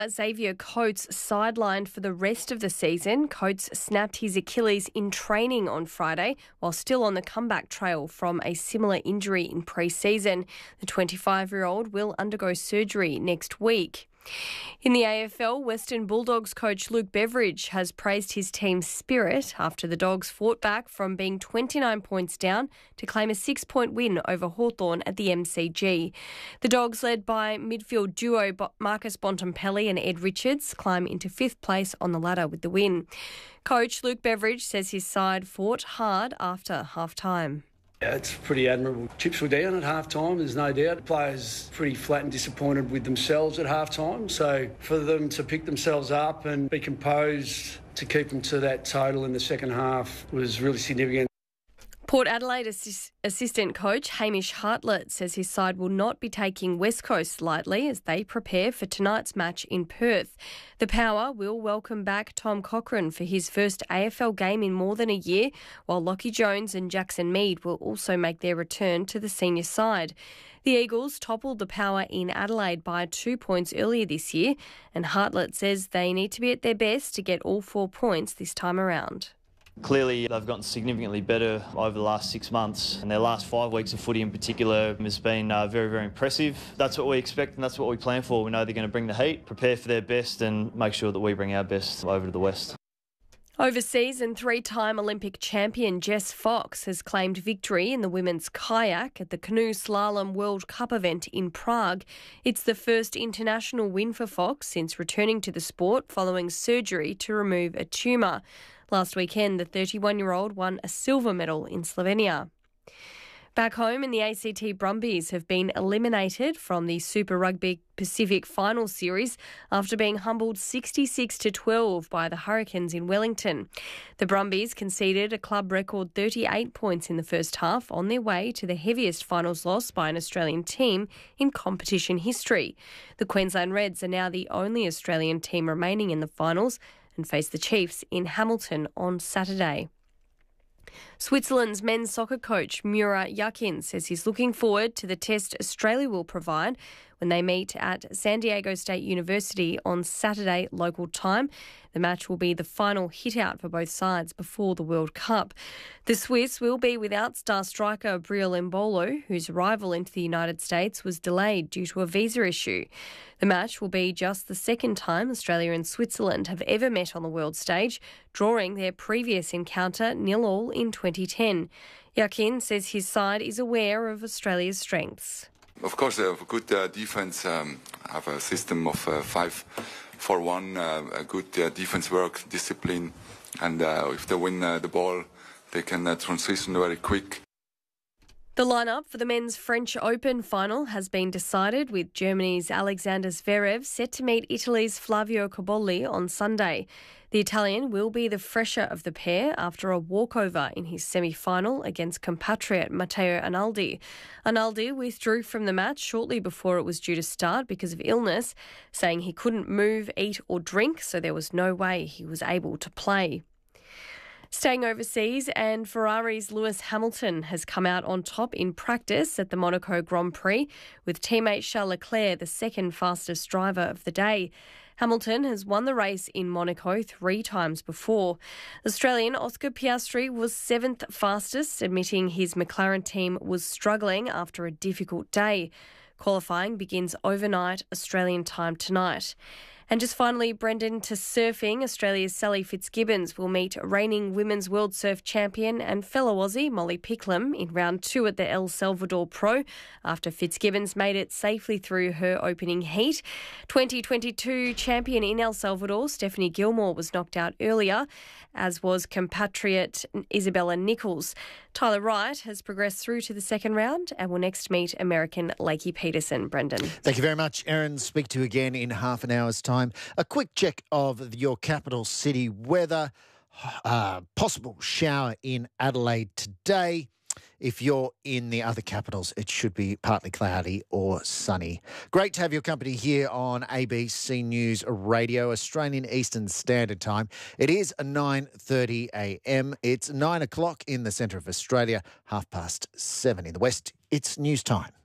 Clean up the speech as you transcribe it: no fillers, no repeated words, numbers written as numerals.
Xavier Coates sidelined for the rest of the season. Coates snapped his Achilles in training on Friday while still on the comeback trail from a similar injury in pre-season. The 25-year-old will undergo surgery next week. In the AFL, Western Bulldogs coach Luke Beveridge has praised his team's spirit after the Dogs fought back from being 29 points down to claim a 6-point win over Hawthorn at the MCG. The Dogs, led by midfield duo Marcus Bontempelli and Ed Richards, climb into 5th place on the ladder with the win. Coach Luke Beveridge says his side fought hard after half-time. Yeah, it's pretty admirable. Chips were down at half-time, there's no doubt. The players pretty flat and disappointed with themselves at half-time. So for them to pick themselves up and be composed to keep them to that total in the second half was really significant. Port Adelaide assistant coach Hamish Hartlett says his side will not be taking West Coast lightly as they prepare for tonight's match in Perth. The Power will welcome back Tom Cochrane for his first AFL game in more than a year, while Lockie Jones and Jackson Mead will also make their return to the senior side. The Eagles toppled the Power in Adelaide by 2 points earlier this year, and Hartlett says they need to be at their best to get all 4 points this time around. Clearly, they've gotten significantly better over the last 6 months, and their last 5 weeks of footy in particular has been very, very impressive. That's what we expect and that's what we plan for. We know they're going to bring the heat, prepare for their best and make sure that we bring our best over to the West. Overseas, and 3-time Olympic champion Jess Fox has claimed victory in the women's kayak at the Canoe Slalom World Cup event in Prague. It's the first international win for Fox since returning to the sport following surgery to remove a tumour. Last weekend, the 31-year-old won a silver medal in Slovenia. Back home in the ACT Brumbies have been eliminated from the Super Rugby Pacific Final Series after being humbled 66-12 by the Hurricanes in Wellington. The Brumbies conceded a club record 38 points in the first half on their way to the heaviest finals loss by an Australian team in competition history. The Queensland Reds are now the only Australian team remaining in the finals and face the Chiefs in Hamilton on Saturday. Switzerland's men's soccer coach Murat Yakin says he's looking forward to the test Australia will provide when they meet at San Diego State University on Saturday local time. The match will be the final hit-out for both sides before the World Cup. The Swiss will be without star striker Briel Embolo, whose arrival into the United States was delayed due to a visa issue. The match will be just the second time Australia and Switzerland have ever met on the world stage, drawing their previous encounter 0-0 in 2010. Yakin says his side is aware of Australia's strengths. Of course, they have a good defence, have a system of 5-4-1, a good defence work, discipline, and if they win the ball, they can transition very quick. The lineup for the men's French Open final has been decided, with Germany's Alexander Zverev set to meet Italy's Flavio Cobolli on Sunday. The Italian will be the fresher of the pair after a walkover in his semi-final against compatriot Matteo Arnaldi. Arnaldi withdrew from the match shortly before it was due to start because of illness, saying he couldn't move, eat or drink, so there was no way he was able to play. Staying overseas, and Ferrari's Lewis Hamilton has come out on top in practice at the Monaco Grand Prix, with teammate Charles Leclerc the second fastest driver of the day. Hamilton has won the race in Monaco 3 times before. Australian Oscar Piastri was 7th fastest, admitting his McLaren team was struggling after a difficult day. Qualifying begins overnight Australian time tonight. And just finally, Brendan, to surfing, Australia's Sally Fitzgibbons will meet reigning Women's World Surf Champion and fellow Aussie Molly Picklum in round 2 at the El Salvador Pro after Fitzgibbons made it safely through her opening heat. 2022 champion in El Salvador, Stephanie Gilmore, was knocked out earlier, as was compatriot Isabella Nichols. Tyler Wright has progressed through to the second round and will next meet American Lakey Peterson. Brendan. Thank you very much, Erin. Speak to you again in half an hour's time. A quick check of your capital city weather. Possible shower in Adelaide today. If you're in the other capitals, it should be partly cloudy or sunny. Great to have your company here on ABC News Radio, Australian Eastern Standard Time. It is 9:30 a.m. It's 9 o'clock in the centre of Australia, 7:30 in the West. It's news time.